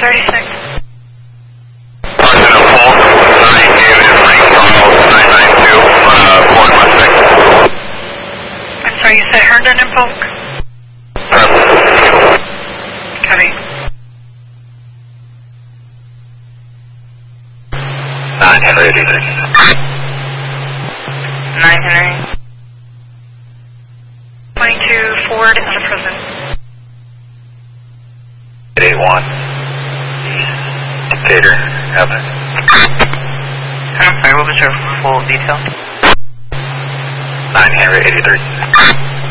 36. President Polk, 9 David, Frank Charles, 992, Ford Mustang. I'm sorry, you said Herndon and Polk? Copy. 9 Henry 83. 9 Henry. 22 Ford out of prison. 81. Decatur Avenue. I'm sorry, what was your full detail? 9 Henry 83.